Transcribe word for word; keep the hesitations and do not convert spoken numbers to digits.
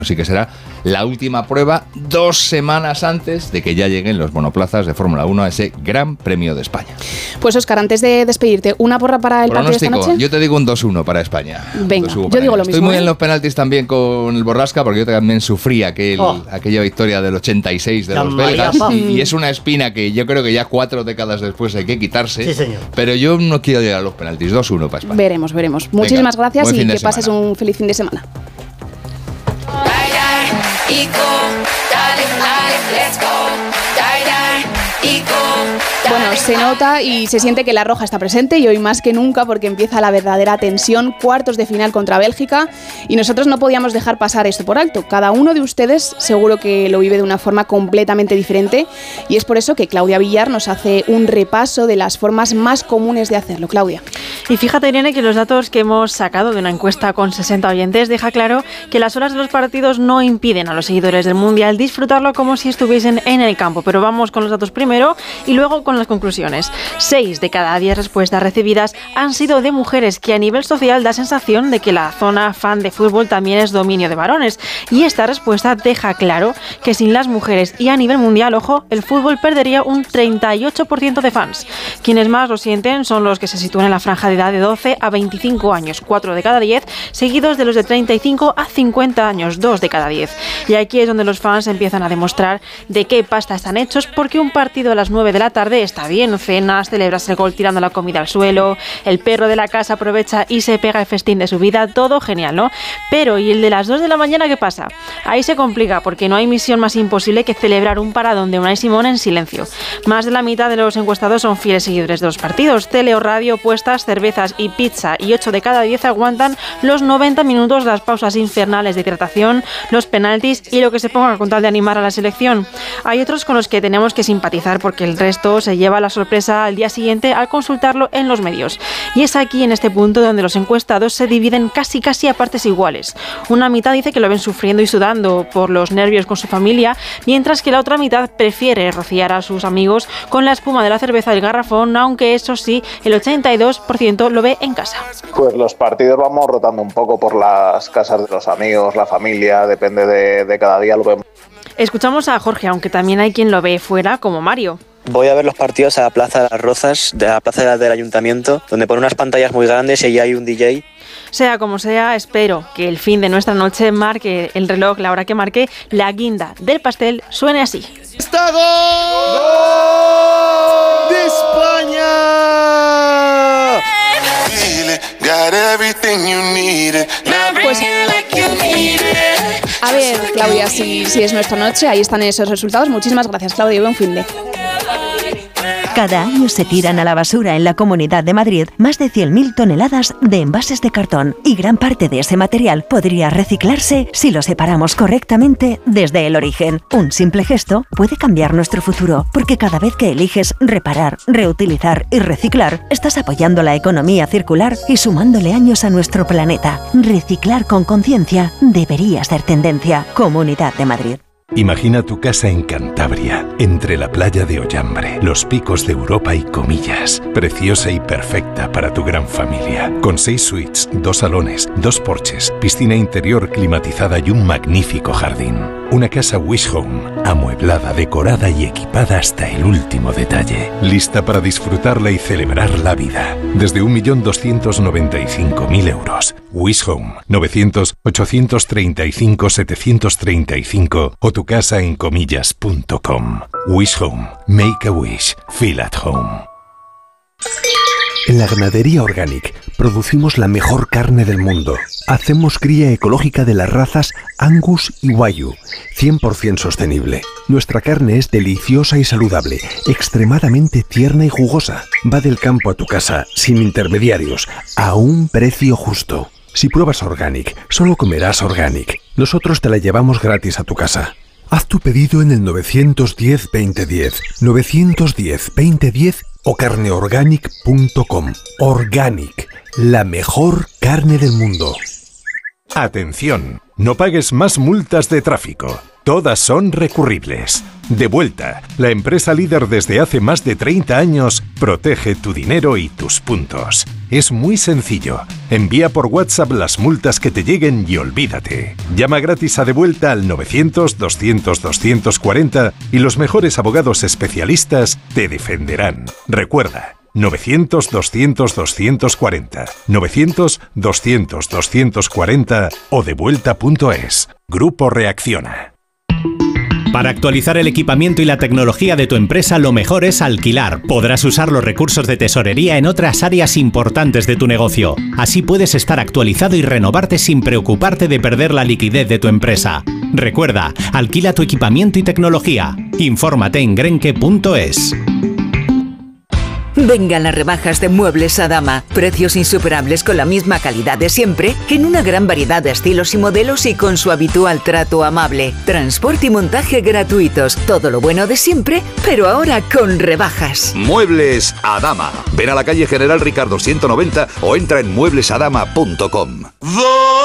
Así que será la última prueba dos semanas antes de que ya lleguen los monoplazas de Fórmula uno a ese Gran Premio de España. Pues Óscar, antes de despedirte, ¿una porra para el partido de esta noche? Yo te digo un dos uno para España. Venga, yo digo ellos. lo mismo. Estoy muy ¿eh? en los penaltis también con el Borrasca, porque yo también sufrí aquel, oh. aquella victoria del ochenta y seis de los belgas. Y, y es una espina que yo creo que ya cuatro décadas después hay que quitarse. Sí, señor. Pero yo no quiero llegar a los penaltis. dos uno para España. Veremos, veremos. Muchísimas Venga, gracias y que pases un feliz fin de semana. Y go, dale, dale, let's go, dale, dale, y go. Bueno, se nota y se siente que la roja está presente y hoy más que nunca porque empieza la verdadera tensión, cuartos de final contra Bélgica y nosotros no podíamos dejar pasar esto por alto. Cada uno de ustedes seguro que lo vive de una forma completamente diferente y es por eso que Claudia Villar nos hace un repaso de las formas más comunes de hacerlo. Claudia. Y fíjate, Irene, que los datos que hemos sacado de una encuesta con sesenta oyentes deja claro que las horas de los partidos no impiden a los seguidores del Mundial disfrutarlo como si estuviesen en el campo. Pero vamos con los datos primero y luego con las conclusiones. Seis de cada diez respuestas recibidas han sido de mujeres, que a nivel social da sensación de que la zona fan de fútbol también es dominio de varones. Y esta respuesta deja claro que sin las mujeres y a nivel mundial, ojo, el fútbol perdería un treinta y ocho por ciento de fans. Quienes más lo sienten son los que se sitúan en la franja de edad de doce a veinticinco años, cuatro de cada diez, seguidos de los de treinta y cinco a cincuenta años, dos de cada diez. Y aquí es donde los fans empiezan a demostrar de qué pasta están hechos, porque un partido a las nueve de la tarde está bien, cenas, celebras el gol tirando la comida al suelo, el perro de la casa aprovecha y se pega el festín de su vida, todo genial, ¿no? Pero ¿y el de las dos de la mañana qué pasa? Ahí se complica, porque no hay misión más imposible que celebrar un paradón de Unai Simón en silencio. Más de la mitad de los encuestados son fieles seguidores de los partidos, tele o radio, puestas, cervezas y pizza, y ocho de cada diez aguantan los noventa minutos, las pausas infernales de hidratación, los penaltis y lo que se ponga con tal de animar a la selección. Hay otros con los que tenemos que simpatizar porque el resto se lleva la sorpresa al día siguiente al consultarlo en los medios. Y es aquí, en este punto, donde los encuestados se dividen casi casi a partes iguales. Una mitad dice que lo ven sufriendo y sudando por los nervios con su familia, mientras que la otra mitad prefiere rociar a sus amigos con la espuma de la cerveza del garrafón, aunque eso sí, el ochenta y dos por ciento lo ve en casa. Pues los partidos vamos rotando un poco por las casas de los amigos, la familia, depende de, de cada día lo vemos. Escuchamos a Jorge, aunque también hay quien lo ve fuera, como Mario. Voy a ver los partidos a la Plaza de las Rozas, de la Plaza del Ayuntamiento, donde ponen unas pantallas muy grandes y allí hay un D J. Sea como sea, espero que el fin de nuestra noche marque el reloj, la hora que marque, la guinda del pastel suene así. ¡Está gol! ¡Gol de España! Pues, a ver, Claudia, si, si es nuestra noche, ahí están esos resultados. Muchísimas gracias, Claudia, y buen fin de. Cada año se tiran a la basura en la Comunidad de Madrid más de cien mil toneladas de envases de cartón y gran parte de ese material podría reciclarse si lo separamos correctamente desde el origen. Un simple gesto puede cambiar nuestro futuro, porque cada vez que eliges reparar, reutilizar y reciclar, estás apoyando la economía circular y sumándole años a nuestro planeta. Reciclar con conciencia debería ser tendencia. Comunidad de Madrid. Imagina tu casa en Cantabria, entre la playa de Ollambre, los picos de Europa y Comillas. Preciosa y perfecta para tu gran familia. Con seis suites, dos salones, dos porches, piscina interior climatizada y un magnífico jardín. Una casa Wish Home, amueblada, decorada y equipada hasta el último detalle. Lista para disfrutarla y celebrar la vida. Desde un millón doscientos noventa y cinco mil euros. Wish Home, novecientos, ochocientos treinta y cinco, setecientos treinta y cinco o tu casa en comillas punto com. Wish Home. Make a wish. Feel at home. En la Ganadería Organic producimos la mejor carne del mundo. Hacemos cría ecológica de las razas Angus y Wagyu, cien por ciento sostenible. Nuestra carne es deliciosa y saludable, extremadamente tierna y jugosa. Va del campo a tu casa, sin intermediarios, a un precio justo. Si pruebas Organic, solo comerás Organic. Nosotros te la llevamos gratis a tu casa. Haz tu pedido en el nueve uno cero, veinte diez, nueve uno cero, veinte diez o carne organic punto com. Organic, la mejor carne del mundo. Atención, no pagues más multas de tráfico. Todas son recurribles. Devuelta, la empresa líder desde hace más de treinta años, protege tu dinero y tus puntos. Es muy sencillo. Envía por WhatsApp las multas que te lleguen y olvídate. Llama gratis a Devuelta al novecientos, doscientos, doscientos cuarenta y los mejores abogados especialistas te defenderán. Recuerda, novecientos, doscientos, doscientos cuarenta, novecientos, doscientos, doscientos cuarenta o devuelta punto es. Grupo Reacciona. Para actualizar el equipamiento y la tecnología de tu empresa, lo mejor es alquilar. Podrás usar los recursos de tesorería en otras áreas importantes de tu negocio. Así puedes estar actualizado y renovarte sin preocuparte de perder la liquidez de tu empresa. Recuerda, alquila tu equipamiento y tecnología. Infórmate en grenke punto es. Vengan las rebajas de Muebles Adama. Precios insuperables con la misma calidad de siempre, en una gran variedad de estilos y modelos y con su habitual trato amable. Transporte y montaje gratuitos. Todo lo bueno de siempre, pero ahora con rebajas. Muebles Adama. Ven a la calle General Ricardo ciento noventa o entra en muebles adama punto com.